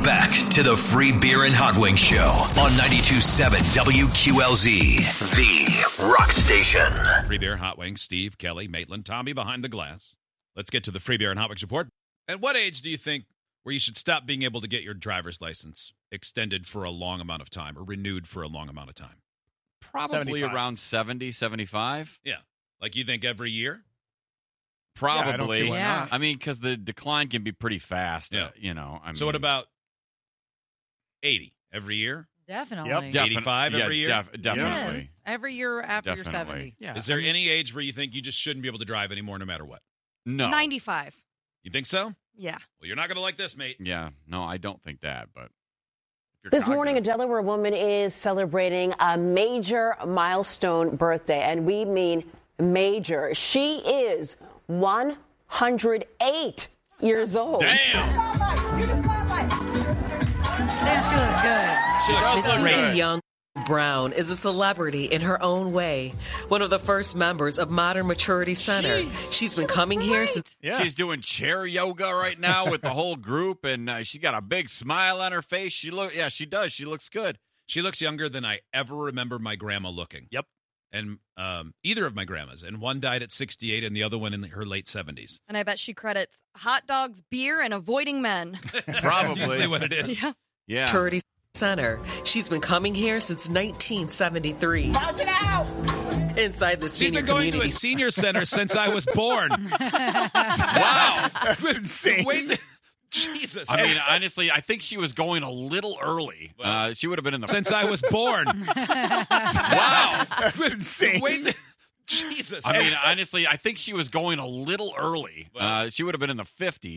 back to the Free Beer and Hot Wings Show on 92.7 WQLZ, the rock station. Free Beer and Hot Wings, Steve, Kelly, Maitland, Tommy behind the glass. Let's get to the Free Beer and Hot Wings report. At what age do you think where you should stop being able to get your driver's license extended for a long amount of time or renewed for a long amount of time? Probably 75. around 70, 75. Yeah. Like you think every year? Probably. Yeah, I don't see why not. I mean, because the decline can be pretty fast. Yeah. So what about 80 every year? Definitely. Yep. 85 every year? Definitely. Yes. Every year after you're Definitely. 70. Yeah. Is there any age where you think you just shouldn't be able to drive anymore no matter what? No. 95. You think so? Yeah. Well, you're not going to like this, mate. Yeah. No, I don't think that, but. if you're This morning, a cognitive- Delaware woman is celebrating a major milestone birthday, and we mean major. She is 108 years old. Damn! Damn, she looks good. She looks Miss great. Susan Young Brown is a celebrity in her own way. One of the first members of Modern Maturity Center. She's been coming here since. Yeah. She's doing chair yoga right now with the whole group, and she's got a big smile on her face. She does. She looks good. She looks younger than I ever remember my grandma looking. Yep. And either of my grandmas. And one died at 68 and the other one in her late 70s. And I bet she credits hot dogs, beer, and avoiding men. That's usually what it is. Yeah. Yeah. Maturity Center. She's been coming here since 1973. Inside the She's senior been going to community a senior center since I was born. Wow. That's insane. Wait, Jesus. I mean, honestly, I think she was going a little early. Well, She would have been in the. since I was born. Wow. That's insane. Wait, Jesus. I mean, honestly, I think she was going a little early. Well, She would have been in the 50s.